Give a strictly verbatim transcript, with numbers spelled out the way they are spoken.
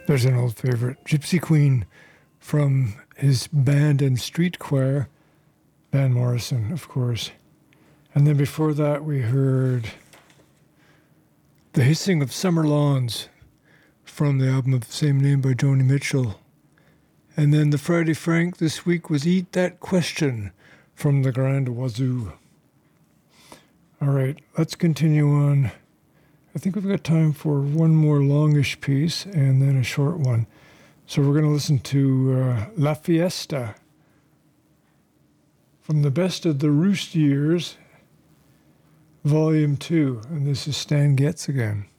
There's an old favorite, Gypsy Queen, from his band and street choir, Van Morrison, of course. And then before that, we heard The Hissing of Summer Lawns from the album of the same name by Joni Mitchell. And then the Friday Frank this week was Eat That Question from the Grand Wazoo. All right, let's continue on. I think we've got time for one more longish piece and then a short one. So we're going to listen to uh, La Fiesta from the Best of the Roost Years, Volume two. And this is Stan Getz again.